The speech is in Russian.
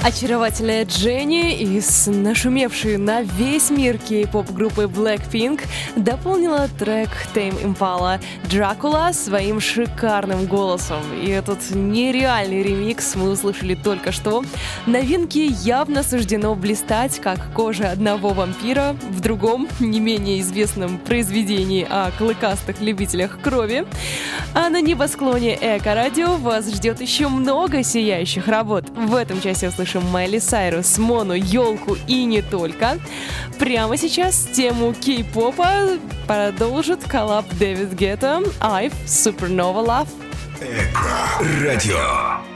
Очаровательная Дженни из нашумевшей на весь мир кей-поп группы Blackpink дополнила трек Tame Impala «Дракула» своим шикарным голосом. И этот нереальный ремикс мы услышали только что. Новинке явно суждено блистать, как кожа одного вампира в другом, не менее известном произведении о клыкастых любителях крови. А на небосклоне Эко-радио вас ждет еще много сияющих работ. В этом часе услышим Майли Сайрус, Мону, Ёлку и не только. Прямо сейчас тему кей-попа продолжит коллаб Дэвид Гетта, I've Supernova Love. Эко-радио.